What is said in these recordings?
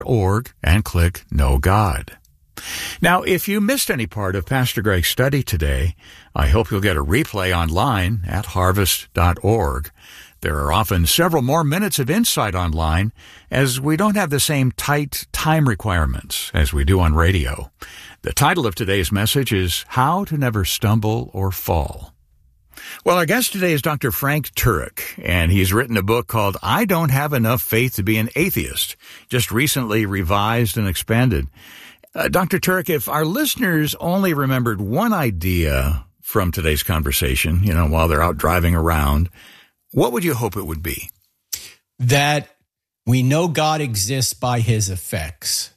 org and click Know God. Now, if you missed any part of Pastor Greg's study today, I hope you'll get a replay online at harvest.org. There are often several more minutes of insight online, as we don't have the same tight time requirements as we do on radio. The title of today's message is How to Never Stumble or Fall. Well, our guest today is Dr. Frank Turek, and he's written a book called I Don't Have Enough Faith to Be an Atheist, just recently revised and expanded. Dr. Turek, if our listeners only remembered one idea from today's conversation, while they're out driving around, what would you hope it would be? That we know God exists by his effects.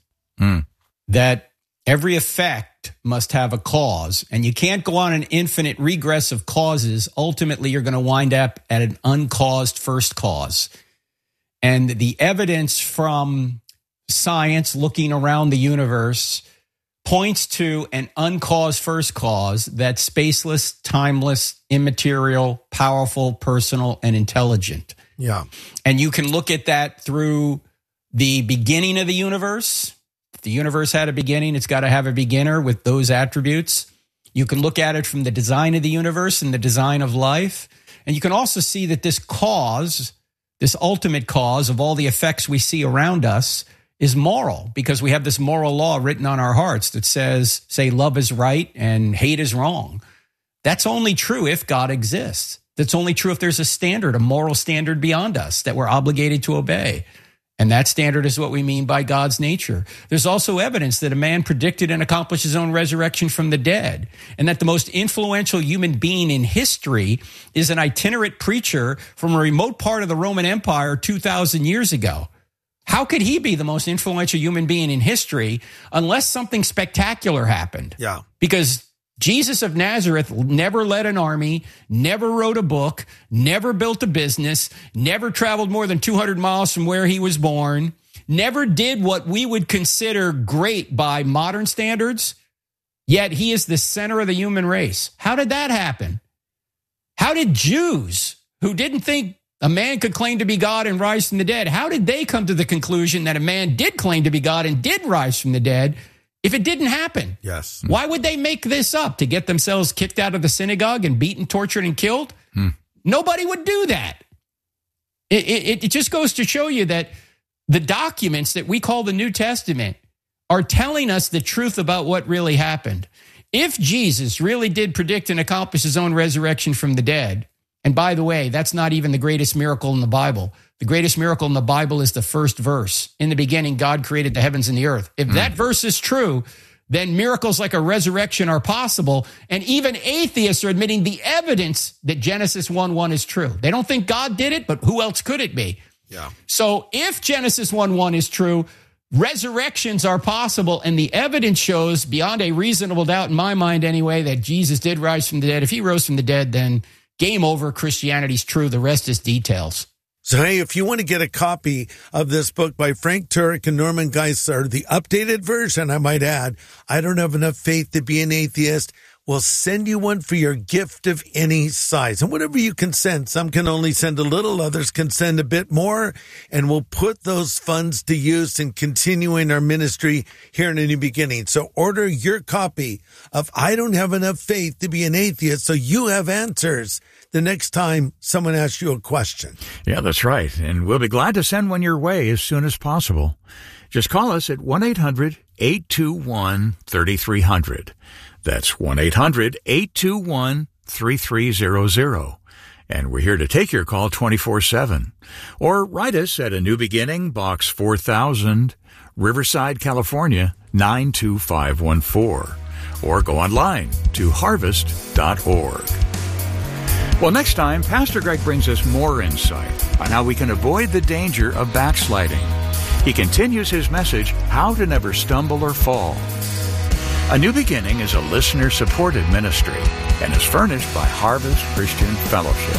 That every effect must have a cause, and you can't go on an infinite regress of causes. Ultimately, you're going to wind up at an uncaused first cause. And the evidence from science looking around the universe points to an uncaused first cause that's spaceless, timeless, immaterial, powerful, personal, and intelligent. Yeah. And you can look at that through the beginning of the universe. If the universe had a beginning, it's got to have a beginner with those attributes. You can look at it from the design of the universe and the design of life. And you can also see that this cause, this ultimate cause of all the effects we see around us, is moral, because we have this moral law written on our hearts that say love is right and hate is wrong. That's only true if God exists. That's only true if there's a standard, a moral standard beyond us that we're obligated to obey. And that standard is what we mean by God's nature. There's also evidence that a man predicted and accomplished his own resurrection from the dead, and that the most influential human being in history is an itinerant preacher from a remote part of the Roman Empire 2,000 years ago. How could he be the most influential human being in history unless something spectacular happened? Yeah. Because Jesus of Nazareth never led an army, never wrote a book, never built a business, never traveled more than 200 miles from where he was born, never did what we would consider great by modern standards, yet he is the center of the human race. How did that happen? How did Jews, who didn't think a man could claim to be God and rise from the dead, how did they come to the conclusion that a man did claim to be God and did rise from the dead if it didn't happen? Yes. Why would they make this up? To get themselves kicked out of the synagogue and beaten, tortured, and killed? Nobody would do that. It just goes to show you that the documents that we call the New Testament are telling us the truth about what really happened. If Jesus really did predict and accomplish his own resurrection from the dead, and by the way, that's not even the greatest miracle in the Bible. The greatest miracle in the Bible is the first verse. In the beginning, God created the heavens and the earth. If that verse is true, then miracles like a resurrection are possible. And even atheists are admitting the evidence that Genesis 1:1 is true. They don't think God did it, but who else could it be? Yeah. So if Genesis 1:1 is true, resurrections are possible. And the evidence shows, beyond a reasonable doubt in my mind anyway, that Jesus did rise from the dead. If he rose from the dead, then game over. Christianity's true. The rest is details. So, hey, if you want to get a copy of this book by Frank Turek and Norman Geisler, the updated version, I might add, I Don't Have Enough Faith to Be an Atheist, we'll send you one for your gift of any size. And whatever you can send, some can only send a little, others can send a bit more, and we'll put those funds to use in continuing our ministry here in a new beginning. So order your copy of I Don't Have Enough Faith to Be an Atheist so you have answers the next time someone asks you a question. Yeah, that's right. And we'll be glad to send one your way as soon as possible. Just call us at 1-800-821-3300. That's 1-800-821-3300. And we're here to take your call 24/7. Or write us at A New Beginning, Box 4000, Riverside, California, 92514. Or go online to harvest.org. Well, next time, Pastor Greg brings us more insight on how we can avoid the danger of backsliding. He continues his message, How to Never Stumble or Fall. A New Beginning is a listener-supported ministry and is furnished by Harvest Christian Fellowship.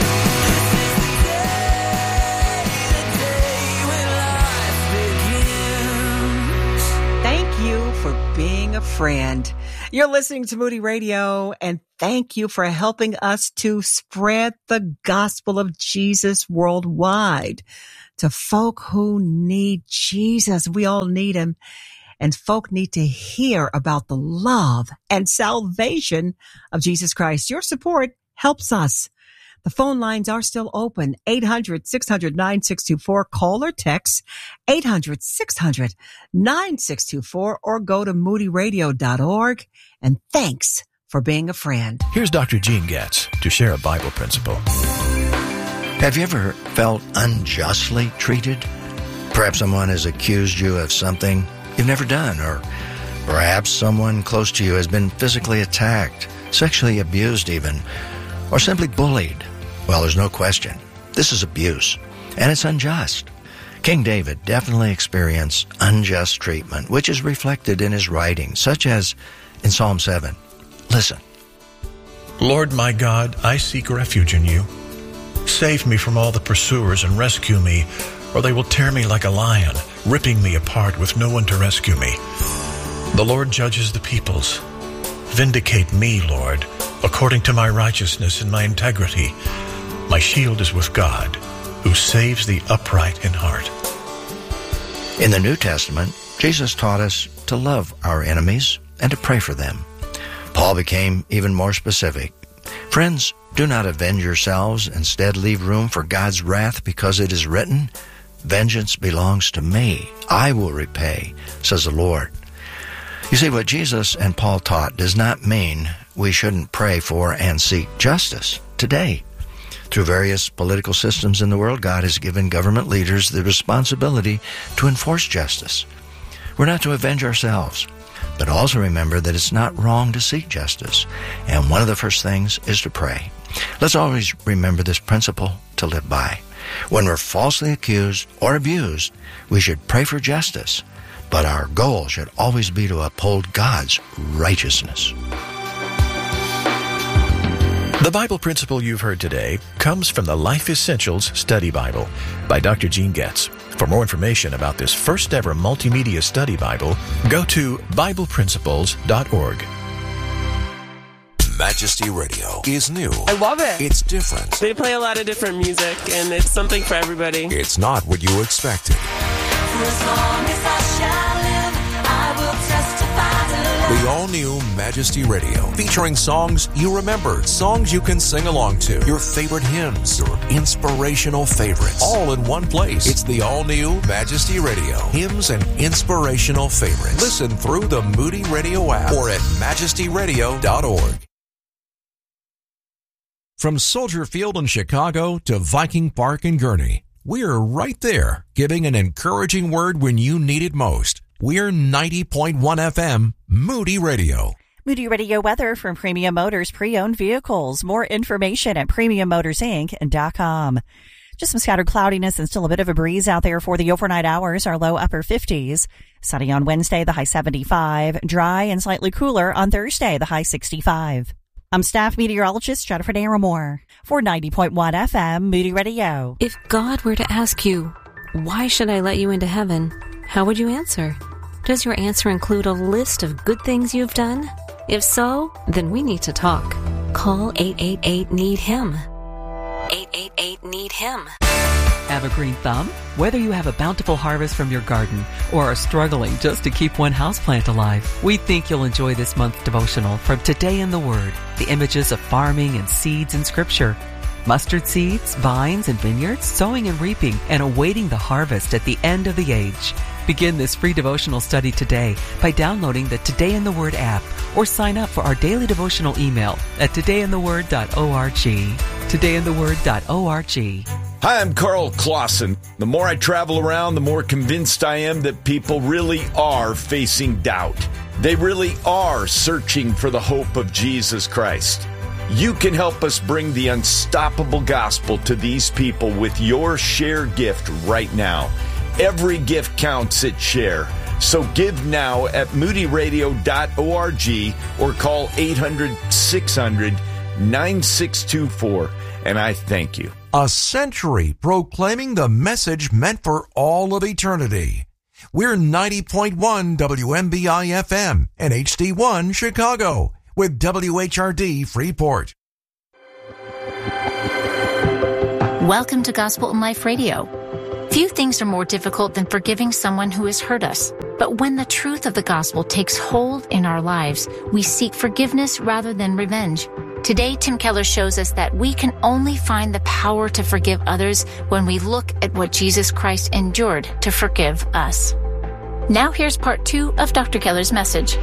Thank you for being a friend. You're listening to Moody Radio, and thank you for helping us to spread the gospel of Jesus worldwide. to folk who need Jesus. We all need him. And folk need to hear about the love and salvation of Jesus Christ. Your support helps us. The phone lines are still open. 800-600-9624. Call or text 800-600-9624 or go to moodyradio.org. And thanks for being a friend. Here's Dr. Gene Getz to share a Bible principle. Have you ever felt unjustly treated? Perhaps someone has accused you of something you've never done, or perhaps someone close to you has been physically attacked, sexually abused even, or simply bullied. Well, there's no question. This is abuse, and it's unjust. King David definitely experienced unjust treatment, which is reflected in his writings, such as in Psalm 7. Listen. Lord my God, I seek refuge in you. Save me from all the pursuers and rescue me, or they will tear me like a lion, ripping me apart with no one to rescue me. The Lord judges the peoples. Vindicate me, Lord, according to my righteousness and my integrity. My shield is with God, who saves the upright in heart. In the New Testament, Jesus taught us to love our enemies and to pray for them. Paul became even more specific. Friends, do not avenge yourselves. Instead, leave room for God's wrath, because it is written, vengeance belongs to me. I will repay, says the Lord. You see, what Jesus and Paul taught does not mean we shouldn't pray for and seek justice today. Through various political systems in the world, God has given government leaders the responsibility to enforce justice. We're not to avenge ourselves, but also remember that it's not wrong to seek justice. And one of the first things is to pray. Let's always remember this principle to live by. When we're falsely accused or abused, we should pray for justice, but our goal should always be to uphold God's righteousness. The Bible principle you've heard today comes from the Life Essentials Study Bible by Dr. Gene Getz. For more information about this first ever multimedia study Bible, go to BiblePrinciples.org. Majesty Radio is new. I love it. It's different. They play a lot of different music, and it's something for everybody. It's not what you expected. For as long as I shall live, I will testify to love. The all-new Majesty Radio, featuring songs you remember, songs you can sing along to, your favorite hymns, your inspirational favorites, all in one place. It's the all-new Majesty Radio, hymns and inspirational favorites. Listen through the Moody Radio app or at majestyradio.org. From Soldier Field in Chicago to Viking Park in Gurnee, we're right there, giving an encouraging word when you need it most. We're 90.1 FM, Moody Radio. Moody Radio weather from Premium Motors Pre-Owned Vehicles. More information at PremiumMotorsInc.com. Just some scattered cloudiness and still a bit of a breeze out there for the overnight hours. Our low upper 50s. Sunny on Wednesday, the high 75. Dry and slightly cooler on Thursday, the high 65. I'm staff meteorologist Jennifer Naramore for 90.1 FM Moody Radio. If God were to ask you, why should I let you into heaven? How would you answer? Does your answer include a list of good things you've done? If so, then we need to talk. Call 888-NEED-HIM. 888-NEED-HIM. Have a green thumb? Whether you have a bountiful harvest from your garden or are struggling just to keep one houseplant alive, we think you'll enjoy this month's devotional from Today in the Word, the images of farming and seeds in Scripture. Mustard seeds, vines, and vineyards, sowing and reaping, and awaiting the harvest at the end of the age. Begin this free devotional study today by downloading the Today in the Word app or sign up for our daily devotional email at todayintheword.org. todayintheword.org. Hi, I'm Carl Clausen. The more I travel around, the more convinced I am that people really are facing doubt. They really are searching for the hope of Jesus Christ. You can help us bring the unstoppable gospel to these people with your Share gift right now. Every gift counts at Share. So give now at moodyradio.org or call 800-600-9624. And I thank you. A century proclaiming the message meant for all of eternity. We're 90.1 WMBI FM and HD1 Chicago with WHRD Freeport. Welcome to Gospel in Life Radio. Few things are more difficult than forgiving someone who has hurt us. But when the truth of the gospel takes hold in our lives, we seek forgiveness rather than revenge. Today, Tim Keller shows us that we can only find the power to forgive others when we look at what Jesus Christ endured to forgive us. Now here's part 2 of Dr. Keller's message.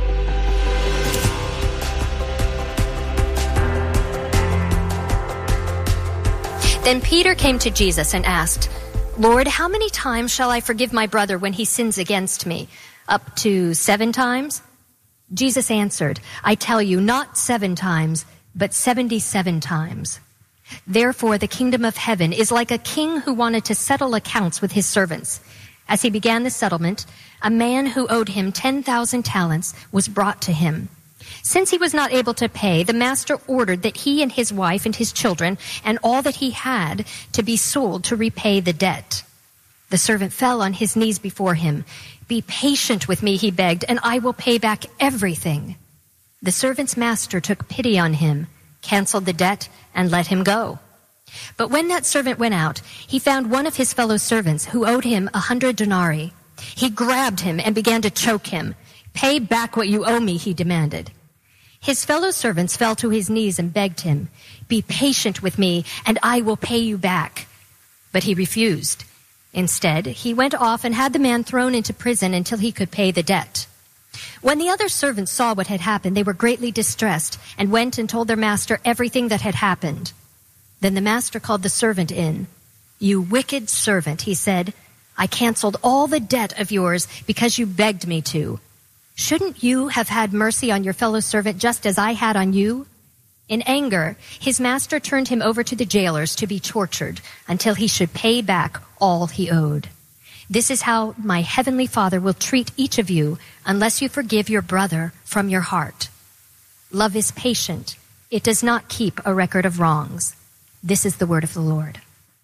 Then Peter came to Jesus and asked, "Lord, how many times shall I forgive my brother when he sins against me? Up to 7 times?" Jesus answered, "I tell you, not 7 times, but 77 times. Therefore, the kingdom of heaven is like a king who wanted to settle accounts with his servants. As he began the settlement, a man who owed him 10,000 talents was brought to him. Since he was not able to pay, the master ordered that he and his wife and his children and all that he had to be sold to repay the debt. The servant fell on his knees before him. 'Be patient with me,' he begged, 'and I will pay back everything.' The servant's master took pity on him, canceled the debt, and let him go. But when that servant went out, he found one of his fellow servants who owed him 100 denarii. He grabbed him and began to choke him. 'Pay back what you owe me,' he demanded. His fellow servants fell to his knees and begged him, 'Be patient with me, and I will pay you back.' But he refused. Instead, he went off and had the man thrown into prison until he could pay the debt. When the other servants saw what had happened, they were greatly distressed and went and told their master everything that had happened. Then the master called the servant in. 'You wicked servant,' he said, 'I canceled all the debt of yours because you begged me to. Shouldn't you have had mercy on your fellow servant just as I had on you?' In anger, his master turned him over to the jailers to be tortured until he should pay back all he owed. This is how my heavenly Father will treat each of you unless you forgive your brother from your heart. Love is patient. It does not keep a record of wrongs." This is the word of the Lord.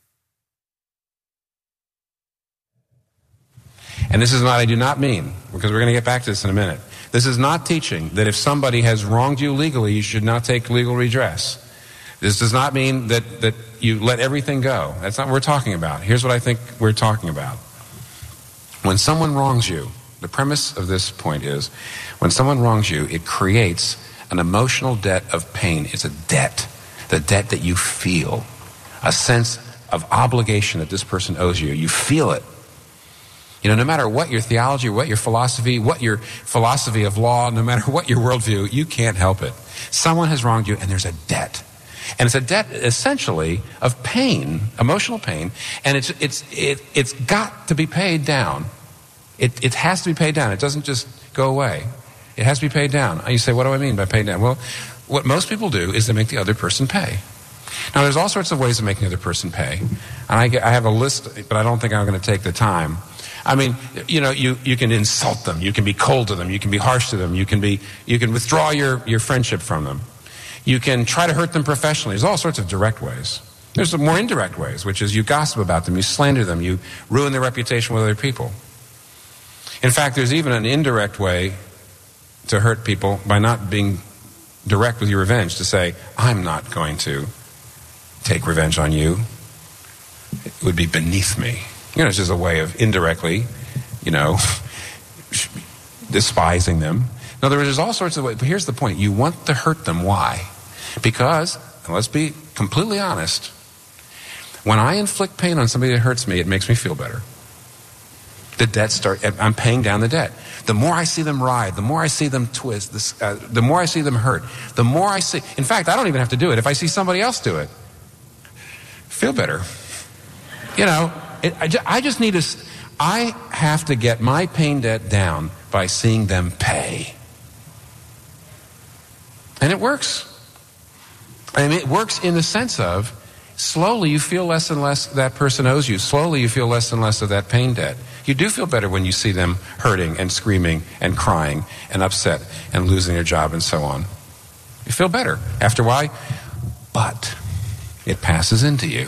And this is what I do not mean, because we're going to get back to this in a minute. This is not teaching that if somebody has wronged you legally, you should not take legal redress. This does not mean that you let everything go. That's not what we're talking about. Here's what I think we're talking about. When someone wrongs you, the premise of this point is, when someone wrongs you, it creates an emotional debt of pain. It's a debt, the debt that you feel, a sense of obligation that this person owes you. You feel it. You know, no matter what your theology, what your philosophy of law, no matter what your worldview, you can't help it. Someone has wronged you, and there's a debt. And it's a debt essentially of pain, emotional pain, and it's got to be paid down. It has to be paid down. It doesn't just go away. It has to be paid down. You say, what do I mean by paid down? Well, what most people do is they make the other person pay. Now, there's all sorts of ways of making the other person pay. And I have a list, but I don't think I'm going to take the time. I mean, you know, you can insult them. You can be cold to them. You can be harsh to them. You can withdraw your friendship from them. You can try to hurt them professionally. There's all sorts of direct ways. There's some more indirect ways, which is you gossip about them, you slander them, you ruin their reputation with other people. In fact, there's even an indirect way to hurt people by not being direct with your revenge, to say, I'm not going to take revenge on you. It would be beneath me. You know, it's just a way of indirectly, you know, despising them. In other words, there's all sorts of ways. But here's the point. You want to hurt them. Why? Because, and let's be completely honest, when I inflict pain on somebody that hurts me, it makes me feel better. I'm paying down the debt. The more I see them writhe, the more I see them twist, the more I see them hurt, the more I see. In fact, I don't even have to do it. If I see somebody else do it, feel better. You know, I just need I have to get my pain debt down by seeing them pay. And it works. I mean, it works in the sense of slowly you feel less and less that person owes you. Slowly you feel less and less of that pain debt. You do feel better when you see them hurting and screaming and crying and upset and losing their job and so on. You feel better. After a while, but it passes into you.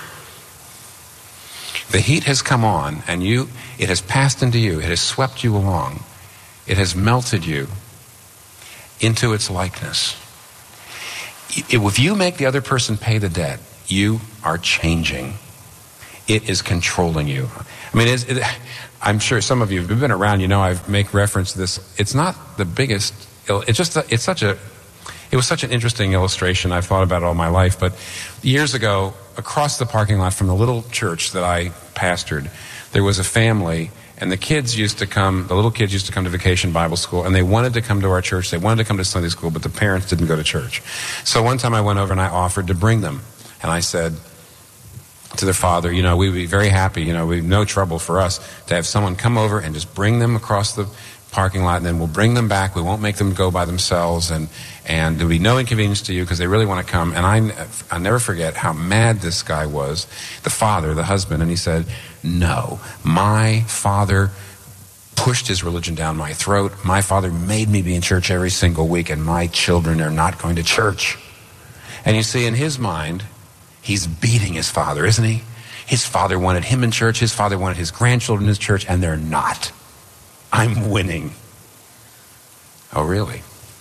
The heat has come on and it has passed into you. It has swept you along. It has melted you into its likeness. If you make the other person pay the debt, you are changing. It is controlling you. I mean, I'm sure some of you have been around, you know, I make reference to this. It's not the biggest, it was such an interesting illustration. I've thought about it all my life. But years ago, across the parking lot from the little church that I pastored, there was a family, and the little kids used to come to Vacation Bible School, and they wanted to come to our church. They wanted to come to Sunday school, but the parents didn't go to church. So one time I went over and I offered to bring them. And I said to their father, you know, we'd be very happy, you know, we'd no trouble for us to have someone come over and just bring them across the parking lot, and then we'll bring them back. We won't make them go by themselves, and there'll be no inconvenience to you because they really want to come. And I'll never forget how mad this guy was, the father, the husband, and he said, no, my father pushed his religion down my throat. My father made me be in church every single week, and my children are not going to church. And you see, in his mind, he's beating his father, isn't he? His father wanted him in church. His father wanted his grandchildren in his church, and they're not. I'm winning. Oh, really?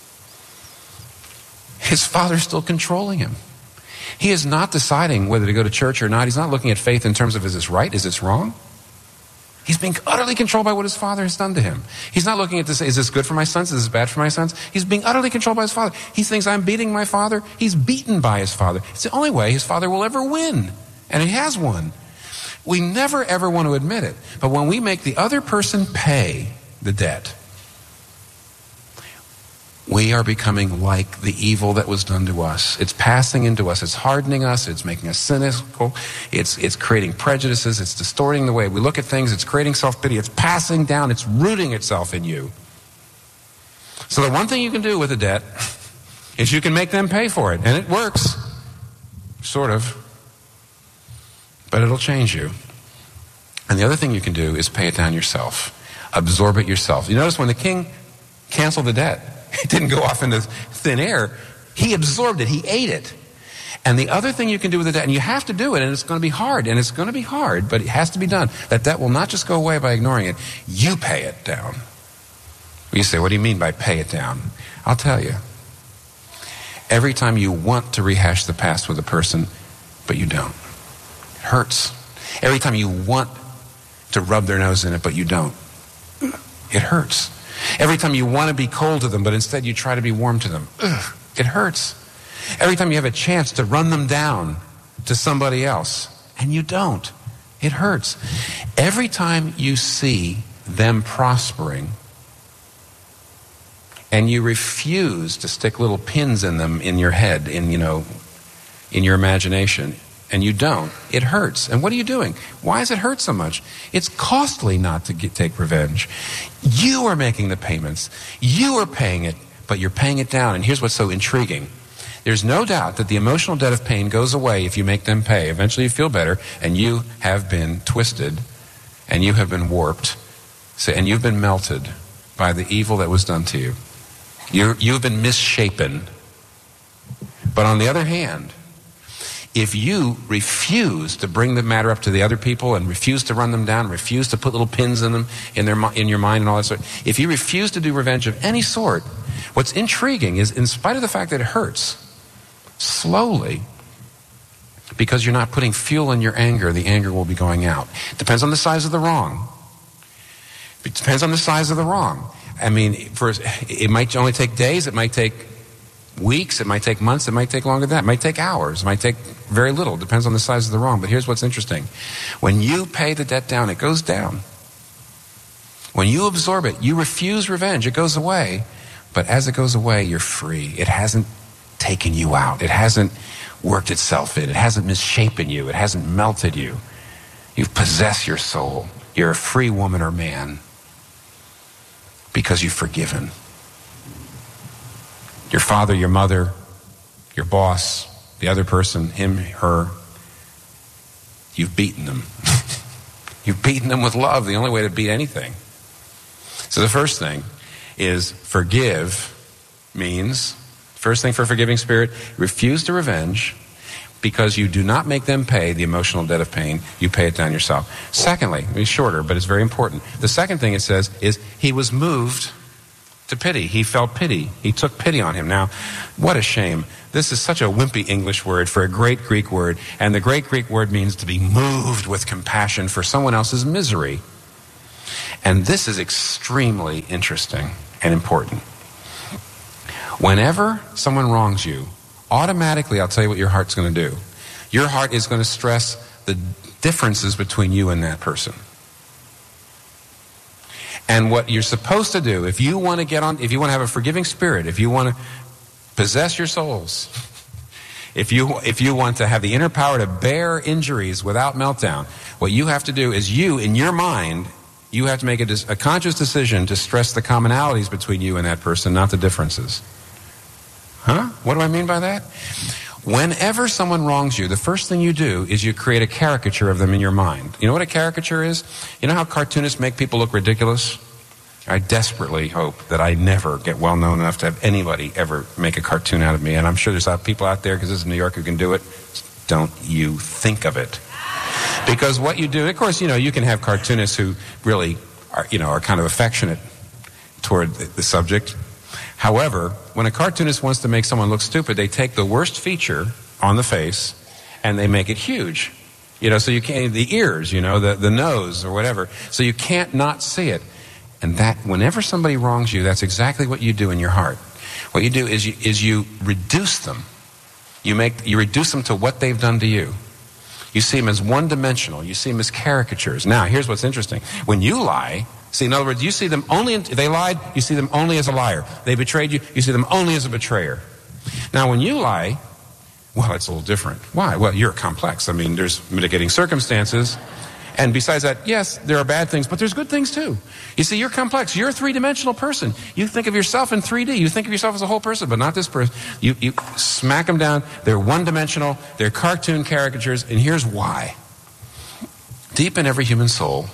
His father's still controlling him. He is not deciding whether to go to church or not. He's not looking at faith in terms of, is this right? Is this wrong? He's being utterly controlled by what his father has done to him. He's not looking at this, is this good for my sons? Is this bad for my sons? He's being utterly controlled by his father. He thinks, I'm beating my father. He's beaten by his father. It's the only way his father will ever win. And he has won. We never ever want to admit it. But when we make the other person pay the debt, we are becoming like the evil that was done to us. It's passing into us. It's hardening us. It's making us cynical. It's creating prejudices. It's distorting the way we look at things. It's creating self-pity. It's passing down. It's rooting itself in you. So the one thing you can do with a debt is you can make them pay for it. And it works. Sort of. But it'll change you. And the other thing you can do is pay it down yourself. Absorb it yourself. You notice when the king canceled the debt, it didn't go off into thin air. He absorbed it. He ate it. And the other thing you can do with the debt, and you have to do it, and it's going to be hard, but it has to be done. That debt will not just go away by ignoring it. You pay it down. You say, what do you mean by pay it down? I'll tell you. Every time you want to rehash the past with a person, but you don't. It hurts. Every time you want to rub their nose in it, but you don't. It hurts. Every time you want to be cold to them, but instead you try to be warm to them. It hurts. Every time you have a chance to run them down to somebody else, and you don't. It hurts. Every time you see them prospering, and you refuse to stick little pins in them in your head, in your imagination, and you don't, it hurts. And what are you doing? Why does it hurt so much? It's costly not to take revenge. You are making the payments. You are paying it, but you're paying it down. And here's what's so intriguing. There's no doubt that the emotional debt of pain goes away if you make them pay. Eventually you feel better, and you have been twisted, and you have been warped, and you've been melted by the evil that was done to you. You've been misshapen. But on the other hand, if you refuse to bring the matter up to the other people and refuse to run them down, refuse to put little pins in them in your mind and all that sort, if you refuse to do revenge of any sort, what's intriguing is, in spite of the fact that it hurts, slowly, because you're not putting fuel in your anger, the anger will be going out. It depends on the size of the wrong. It depends on the size of the wrong. I mean, it might only take days, it might take weeks, it might take months, it might take longer than that, it might take hours, it might take very little. It depends on the size of the wrong. But here's what's interesting. When you pay the debt down, it goes down. When you absorb it, you refuse revenge, it goes away. But as it goes away, you're free. It hasn't taken you out. It hasn't worked itself in. It hasn't misshapen you. It hasn't melted you. You've possessed your soul. You're a free woman or man because you've forgiven. Your father, your mother, your boss, the other person, him, her, you've beaten them. You've beaten them with love, the only way to beat anything. So the first thing is forgive means, first thing for a forgiving spirit, refuse to revenge because you do not make them pay the emotional debt of pain. You pay it down yourself. Secondly, it's shorter, but it's very important. The second thing it says is he was moved To pity. He felt pity. He took pity on him. Now, what a shame. This is such a wimpy English word for a great Greek word, and the great Greek word means to be moved with compassion for someone else's misery. And this is extremely interesting and important. Whenever someone wrongs you, automatically, I'll tell you what your heart's going to do. Your heart is going to stress the differences between you and that person. And what you're supposed to do, if you want to have a forgiving spirit, if you want to possess your souls, if you want to have the inner power to bear injuries without meltdown, what you have to do is in your mind, you have to make a conscious decision to stress the commonalities between you and that person, not the differences. Huh? What do I mean by that? Whenever someone wrongs you, the first thing you do is you create a caricature of them in your mind. You know what a caricature is? You know how cartoonists make people look ridiculous? I desperately hope that I never get well known enough to have anybody ever make a cartoon out of me. And I'm sure there's people out there, because this is New York, who can do it. Don't you think of it. Because what you do, of course, you can have cartoonists who really are kind of affectionate toward the subject. However, when a cartoonist wants to make someone look stupid, they take the worst feature on the face and they make it huge. So you can't, the ears, the nose or whatever. So you can't not see it. And that, whenever somebody wrongs you, that's exactly what you do in your heart. What you do is you reduce them. You reduce them to what they've done to you. You see them as one-dimensional. You see them as caricatures. Now, here's what's interesting. When you lie, see, in other words, you see them only, if they lied, you see them only as a liar. They betrayed you, you see them only as a betrayer. Now, when you lie, well, it's a little different. Why? Well, you're complex. There's mitigating circumstances. And besides that, yes, there are bad things, but there's good things too. You see, you're complex. You're a three-dimensional person. You think of yourself in 3D. You think of yourself as a whole person, but not this person. You smack them down. They're one-dimensional. They're cartoon caricatures. And here's why. Deep in every human soul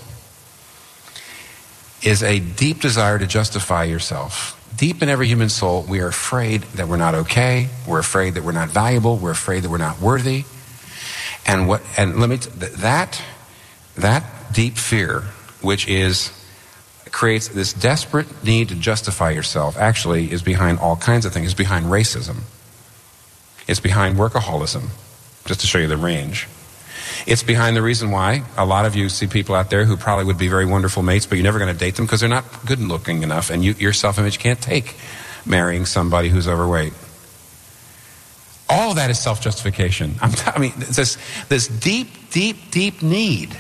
is a deep desire to justify yourself. Deep in every human soul, we are afraid that we're not okay. We're afraid that we're not valuable. We're afraid that we're not worthy. That deep fear, which creates this desperate need to justify yourself, actually is behind all kinds of things. It's behind racism. It's behind workaholism, just to show you the range. It's behind the reason why a lot of you see people out there who probably would be very wonderful mates, but you're never going to date them because they're not good looking enough, and your self-image can't take marrying somebody who's overweight. All of that is self-justification. This deep, deep, deep need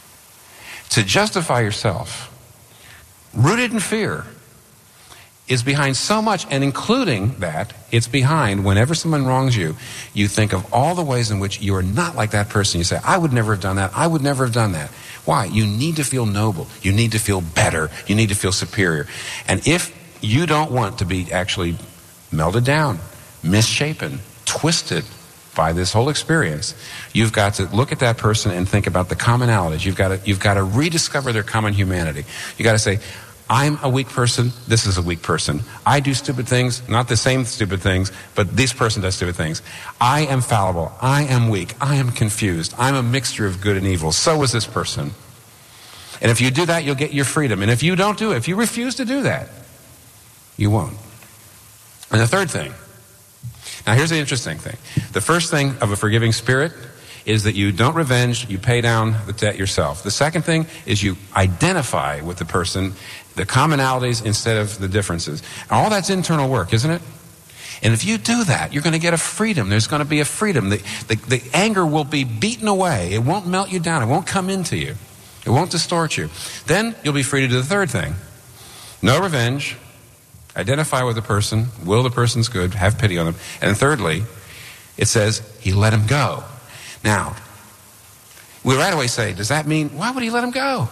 to justify yourself, rooted in fear, is behind so much, and including that, it's behind whenever someone wrongs you, you think of all the ways in which you are not like that person. You say, I would never have done that. I would never have done that. Why? You need to feel noble. You need to feel better. You need to feel superior. And if you don't want to be actually melted down, misshapen, twisted by this whole experience, you've got to look at that person and think about the commonalities. You've got to rediscover their common humanity. You've got to say, I'm a weak person, this is a weak person. I do stupid things, not the same stupid things, but this person does stupid things. I am fallible, I am weak, I am confused, I'm a mixture of good and evil. So is this person. And if you do that, you'll get your freedom. And if you don't do it, if you refuse to do that, you won't. And the third thing, now here's the interesting thing. The first thing of a forgiving spirit is that you don't revenge, you pay down the debt yourself. The second thing is you identify with the person, the commonalities instead of the differences. And all that's internal work, isn't it? And if you do that, you're going to get a freedom. There's going to be a freedom. The anger will be beaten away. It won't melt you down. It won't come into you. It won't distort you. Then you'll be free to do the third thing. No revenge. Identify with the person. Will the person's good. Have pity on them. And thirdly, it says he let him go. Now, we right away say, does that mean, why would he let him go?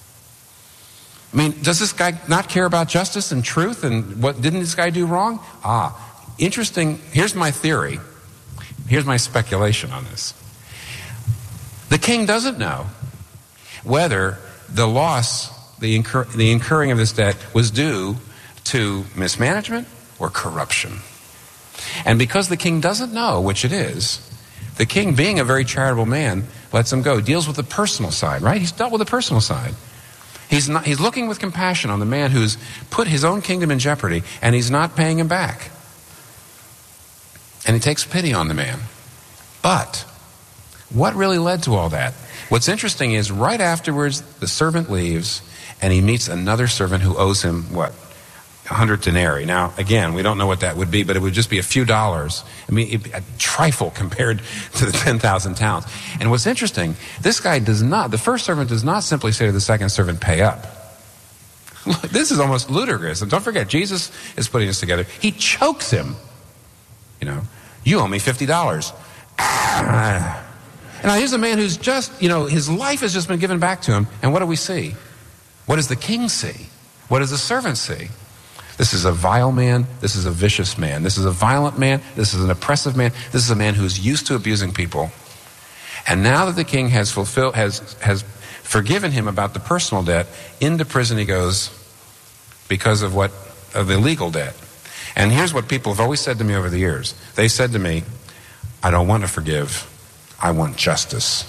I mean, does this guy not care about justice and truth, and what didn't this guy do wrong? Interesting. Here's my theory. Here's my speculation on this. The king doesn't know whether the loss, the incurring of this debt was due to mismanagement or corruption. And because the king doesn't know which it is, the king, being a very charitable man, lets him go. Deals with the personal side, right? He's dealt with the personal side. He's looking with compassion on the man who's put his own kingdom in jeopardy, and he's not paying him back. And he takes pity on the man. But what really led to all that? What's interesting is right afterwards, the servant leaves, and he meets another servant who owes him, what? 100 denarii. Now, again, we don't know what that would be, but it would just be a few dollars. I mean, a trifle compared to the 10,000 talents. And what's interesting, this guy does not, the first servant does not simply say to the second servant, pay up. Look, this is almost ludicrous. And don't forget, Jesus is putting this together. He chokes him. You know, you owe me $50. And now here's a man who's just, his life has just been given back to him. And what do we see? What does the king see? What does the servant see? This is a vile man. This is a vicious man. This is a violent man. This is an oppressive man. This is a man who's used to abusing people. And now that the king has forgiven him about the personal debt, into prison he goes because of the legal debt. And here's what people have always said to me over the years. They said to me, I don't want to forgive. I want justice.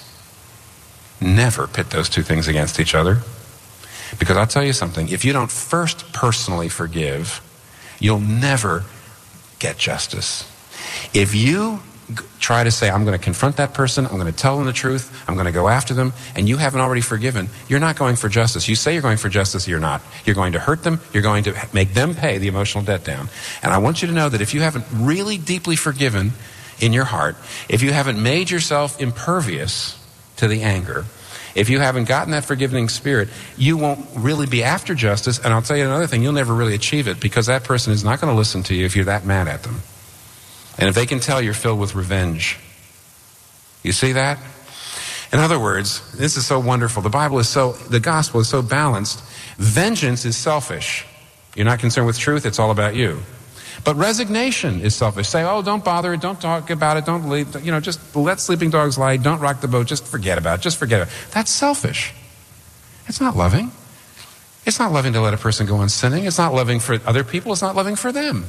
Never pit those two things against each other. Because I'll tell you something, if you don't first personally forgive, you'll never get justice. If you try to say, I'm going to confront that person, I'm going to tell them the truth, I'm going to go after them, and you haven't already forgiven, you're not going for justice. You say you're going for justice, you're not. You're going to hurt them, you're going to make them pay the emotional debt down. And I want you to know that if you haven't really deeply forgiven in your heart, if you haven't made yourself impervious to the anger, if you haven't gotten that forgiving spirit, you won't really be after justice. And I'll tell you another thing, you'll never really achieve it because that person is not going to listen to you if you're that mad at them. And if they can tell you're filled with revenge. You see that? In other words, this is so wonderful. The gospel is so balanced. Vengeance is selfish. You're not concerned with truth, it's all about you. But resignation is selfish. Say, oh, don't bother it, don't talk about it, don't leave, just let sleeping dogs lie, don't rock the boat, just forget about it, just forget it. That's selfish. It's not loving. It's not loving to let a person go on sinning. It's not loving for other people. It's not loving for them.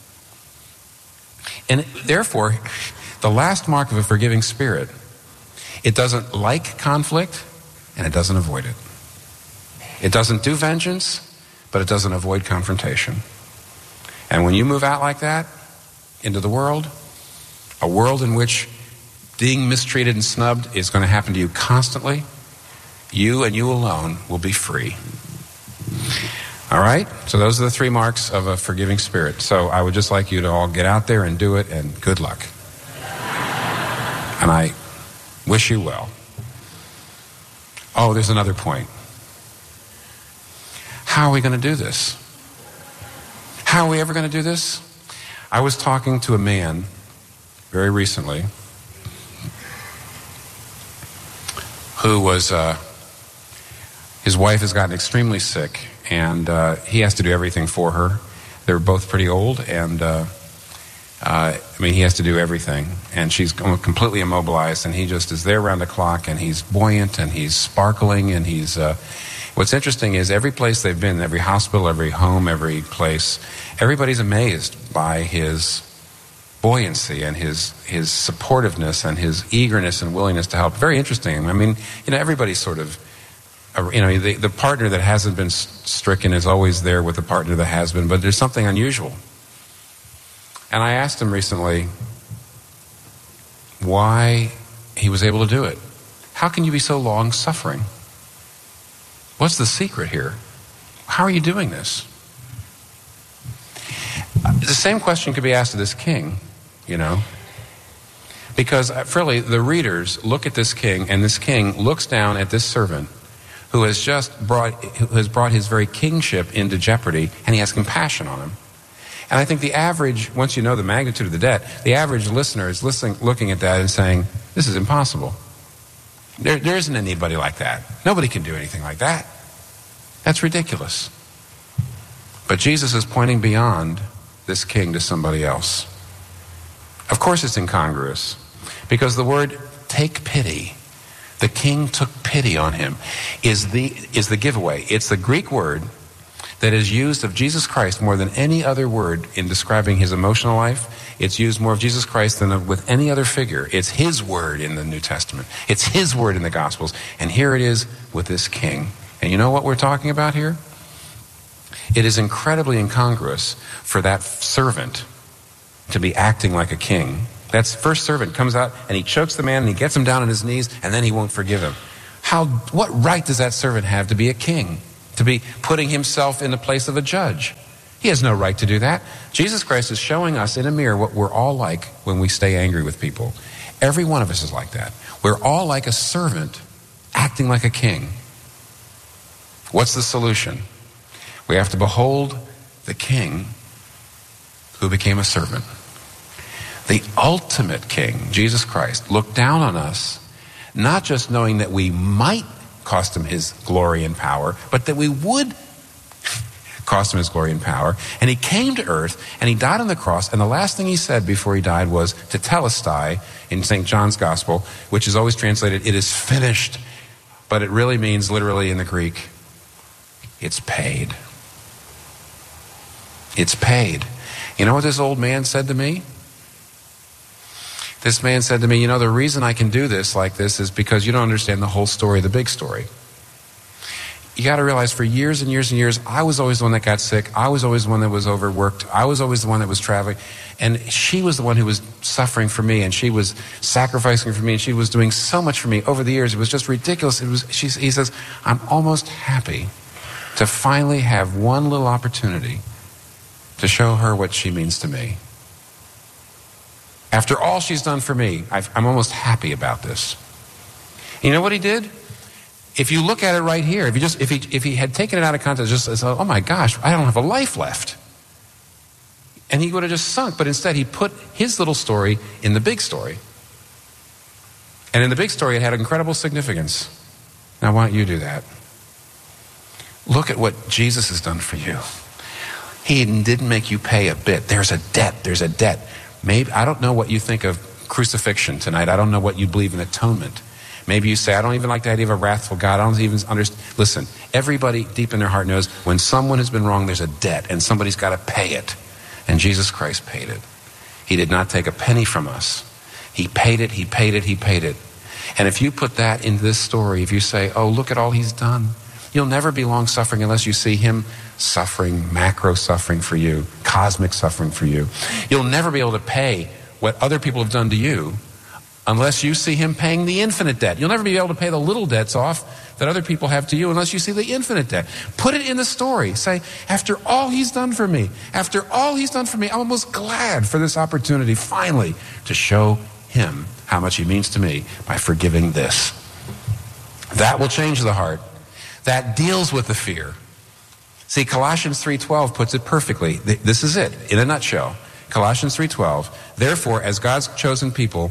And therefore, the last mark of a forgiving spirit, it doesn't like conflict and it doesn't avoid it. It doesn't do vengeance, but it doesn't avoid confrontation. And when you move out like that into the world, a world in which being mistreated and snubbed is going to happen to you constantly, you and you alone will be free. All right? So those are the 3 marks of a forgiving spirit. So I would just like you to all get out there and do it, and good luck. And I wish you well. Oh, there's another point. How are we going to do this? How are we ever going to do this? I was talking to a man very recently who was, his wife has gotten extremely sick, and he has to do everything for her. They're both pretty old, and he has to do everything. And she's completely immobilized, and he just is there around the clock, and he's buoyant, and he's sparkling, and he's... What's interesting is every place they've been, every hospital, every home, every place, everybody's amazed by his buoyancy and his supportiveness and his eagerness and willingness to help. Very interesting. Everybody's sort of, the partner that hasn't been stricken is always there with the partner that has been, but there's something unusual. And I asked him recently why he was able to do it. How can you be so long-suffering? What's the secret here? How are you doing this? The same question could be asked of this king, Because really, the readers look at this king, and this king looks down at this servant who has brought his very kingship into jeopardy, and he has compassion on him. And I think the average, once you know the magnitude of the debt, the average listener is looking at that and saying, this is impossible. There isn't anybody like that. Nobody can do anything like that. That's ridiculous. But Jesus is pointing beyond this king to somebody else. Of course it's incongruous, because the word take pity, the king took pity on him, is the giveaway. It's the Greek word that is used of Jesus Christ more than any other word in describing his emotional life. It's used more of Jesus Christ than with any other figure. It's his word in the New Testament. It's his word in the Gospels. And here it is with this king. And you know what we're talking about here? It is incredibly incongruous for that servant to be acting like a king. That first servant comes out and he chokes the man and he gets him down on his knees and then he won't forgive him. What right does that servant have to be a king? To be putting himself in the place of a judge? He has no right to do that. Jesus Christ is showing us in a mirror what we're all like when we stay angry with people. Every one of us is like that. We're all like a servant acting like a king. What's the solution? We have to behold the king who became a servant. The ultimate king, Jesus Christ, looked down on us, not just knowing that we might cost him his glory and power, but that we would cost him his glory and power. And he came to earth and he died on the cross. And the last thing he said before he died was tetelestai in St. John's Gospel, which is always translated, "It is finished." But it really means literally in the Greek, it's paid. It's paid. You know what this old man said to me? This man said to me, you know, the reason I can do this like this is because you don't understand the whole story, the big story. You got to realize for years and years and years, I was always the one that got sick. I was always the one that was overworked. I was always the one that was traveling. And she was the one who was suffering for me, and she was sacrificing for me, and she was doing so much for me over the years. It was just ridiculous. He says, I'm almost happy to finally have one little opportunity to show her what she means to me. After all she's done for me, I'm almost happy about this. You know what he did? If you look at it right here, if he had taken it out of context, just as, oh my gosh, I don't have a life left. And he would have just sunk, but instead he put his little story in the big story. And in the big story, it had incredible significance. Now, why don't you do that? Look at what Jesus has done for you. He didn't make you pay a bit. There's a debt. There's a debt. Maybe, I don't know what you think of crucifixion tonight. I don't know what you believe in atonement. Maybe you say, I don't even like the idea of a wrathful God. I don't even understand. Listen, everybody deep in their heart knows when someone has been wrong, there's a debt, and somebody's got to pay it. And Jesus Christ paid it. He did not take a penny from us. He paid it, he paid it, he paid it. And if you put that into this story, if you say, oh, look at all he's done, you'll never be long suffering unless you see him suffering, macro suffering for you, cosmic suffering for you. You'll never be able to pay what other people have done to you unless you see him paying the infinite debt. You'll never be able to pay the little debts off that other people have to you unless you see the infinite debt. Put it in the story. Say, after all he's done for me, I'm almost glad for this opportunity finally to show him how much he means to me by forgiving this. That will change the heart. That deals with the fear. See, Colossians 3:12 puts it perfectly. This is it, in a nutshell. Colossians 3:12, therefore, as God's chosen people,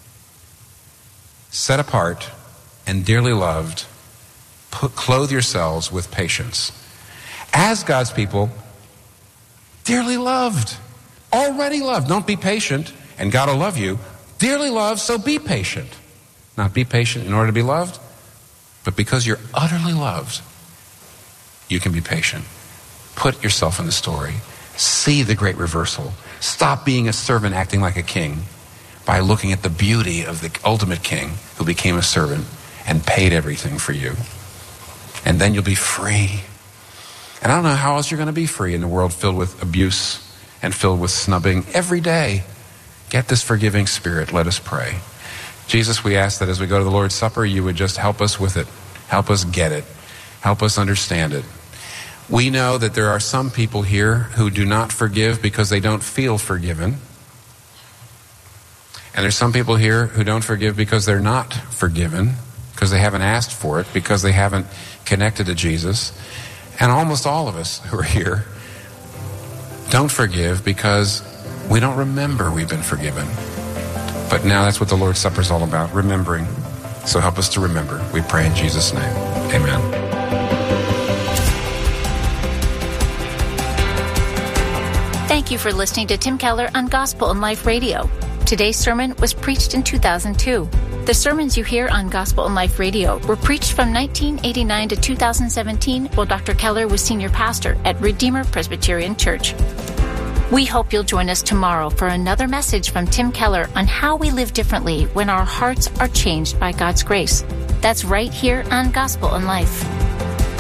set apart and dearly loved, clothe yourselves with patience. As God's people, dearly loved, already loved. Don't be patient, and God will love you. Dearly loved, so be patient. Not be patient in order to be loved, but because you're utterly loved, you can be patient. Put yourself in the story. See the great reversal. Stop being a servant acting like a king by looking at the beauty of the ultimate king who became a servant and paid everything for you. And then you'll be free. And I don't know how else you're going to be free in a world filled with abuse and filled with snubbing every day. Get this forgiving spirit. Let us pray. Jesus, we ask that as we go to the Lord's Supper, you would just help us with it. Help us get it. Help us understand it. We know that there are some people here who do not forgive because they don't feel forgiven. And there's some people here who don't forgive because they're not forgiven, because they haven't asked for it, because they haven't connected to Jesus. And almost all of us who are here don't forgive because we don't remember we've been forgiven. But now that's what the Lord's Supper is all about, remembering. So help us to remember. We pray in Jesus' name. Amen. Thank you for listening to Tim Keller on Gospel and Life Radio. Today's sermon was preached in 2002. The sermons you hear on Gospel and Life Radio were preached from 1989 to 2017 while Dr. Keller was senior pastor at Redeemer Presbyterian Church. We hope you'll join us tomorrow for another message from Tim Keller on how we live differently when our hearts are changed by God's grace. That's right here on Gospel and Life.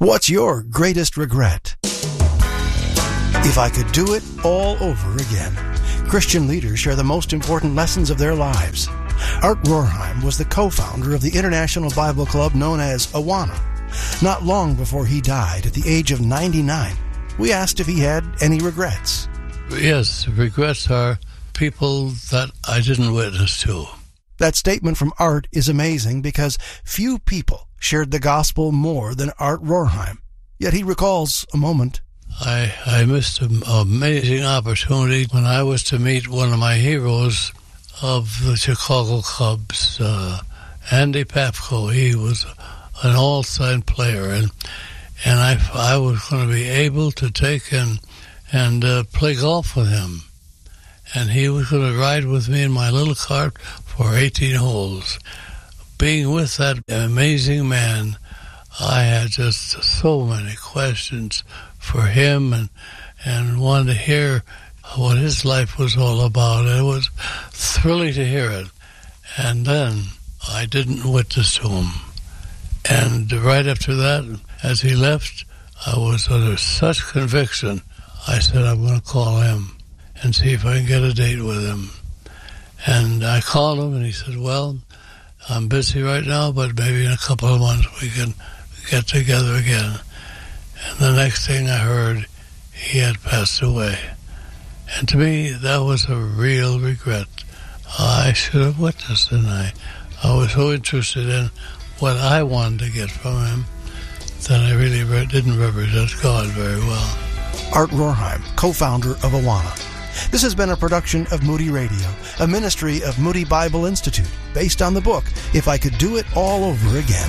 What's your greatest regret? If I could do it all over again. Christian leaders share the most important lessons of their lives. Art Rorheim was the co-founder of the International Bible Club known as Awana. Not long before he died at the age of 99, we asked if he had any regrets. Yes, regrets are people that I didn't witness to. That statement from Art is amazing because few people shared the gospel more than Art Rorheim. Yet he recalls a moment. I missed an amazing opportunity when I was to meet one of my heroes of the Chicago Cubs, Andy Papko. He was an all-time player, and I was going to be able to take and play golf with him. And he was going to ride with me in my little cart for 18 holes. Being with that amazing man, I had just so many questions for him and wanted to hear what his life was all about. It was thrilling to hear it. And then I didn't witness to him. And right after that, as he left, I was under such conviction, I said, I'm going to call him and see if I can get a date with him. And I called him, and he said, well, I'm busy right now, but maybe in a couple of months we can get together again. And the next thing I heard, he had passed away. And to me, that was a real regret. I should have witnessed, and I was so interested in what I wanted to get from him that I really didn't represent God very well. Art Rorheim, co-founder of Awana. This has been a production of Moody Radio, a ministry of Moody Bible Institute, based on the book, If I Could Do It All Over Again.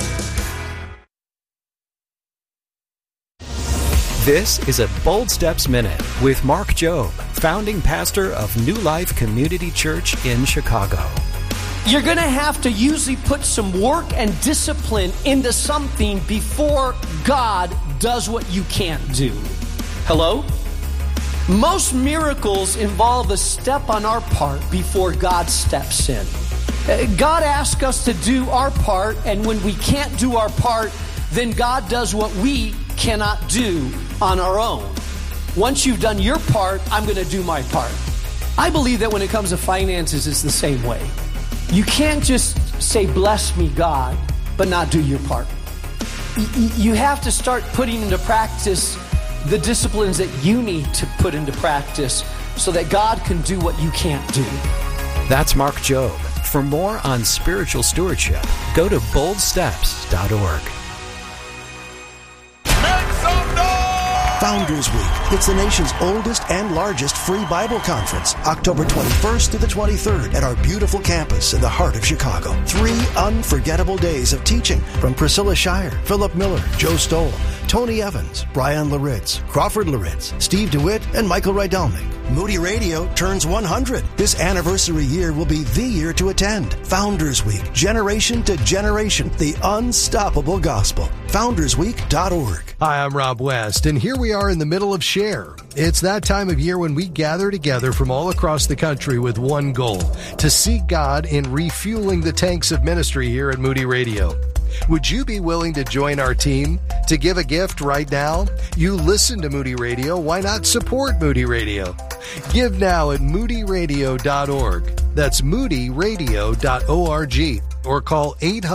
This is a Bold Steps Minute with Mark Jobe, founding pastor of New Life Community Church in Chicago. You're going to have to usually put some work and discipline into something before God does what you can't do. Hello? Most miracles involve a step on our part before God steps in. God asks us to do our part, and when we can't do our part, then God does what we cannot do on our own. Once you've done your part, I'm going to do my part. I believe that when it comes to finances, it's the same way. You can't just say, bless me, God, but not do your part. You have to start putting into practice the disciplines that you need to put into practice so that God can do what you can't do. That's Mark Jobe. For more on spiritual stewardship, go to boldsteps.org. Founders Week. It's the nation's oldest and largest free Bible conference, October 21st to the 23rd at our beautiful campus in the heart of Chicago. 3 unforgettable days of teaching from Priscilla Shire, Philip Miller, Joe Stoll, Tony Evans, Brian Laritz, Crawford Laritz, Steve DeWitt, and Michael Rydelnik. Moody Radio turns 100. This anniversary year will be the year to attend. Founders Week, generation to generation, the unstoppable gospel. FoundersWeek.org. Hi, I'm Rob West, and here we are in the middle of Share. It's that time of year when we gather together from all across the country with one goal, to seek God in refueling the tanks of ministry here at Moody Radio. Would you be willing to join our team? To give a gift right now? You listen to Moody Radio. Why not support Moody Radio? Give now at moodyradio.org. That's moodyradio.org. Or call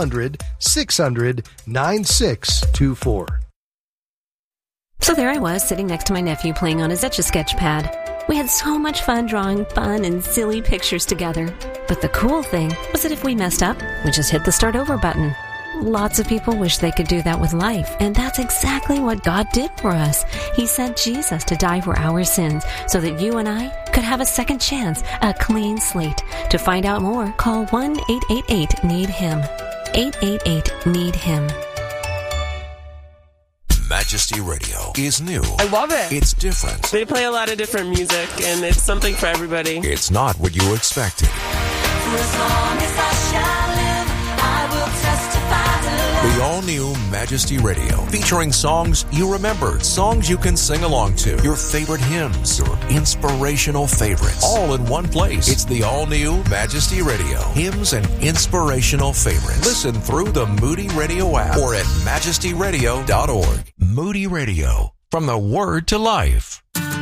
800-600-9624. So there I was, sitting next to my nephew playing on his Etch-a-Sketch pad. We had so much fun drawing fun and silly pictures together. But the cool thing was that if we messed up, we just hit the start over button. Lots of people wish they could do that with life, and that's exactly what God did for us. He sent Jesus to die for our sins so that you and I could have a second chance, a clean slate. To find out more, call 1-888-NEED-HIM. 888-NEED-HIM. Majesty Radio is new. I love it. It's different. They play a lot of different music, and it's something for everybody. It's not what you expected. For as long as I shall live, I will testify to the Lord. the all-new Majesty Radio, featuring songs you remember, songs you can sing along to, your favorite hymns, your inspirational favorites, all in one place. It's the all-new Majesty Radio, hymns and inspirational favorites. Listen through the Moody Radio app or at majestyradio.org. Moody Radio, from the Word to Life.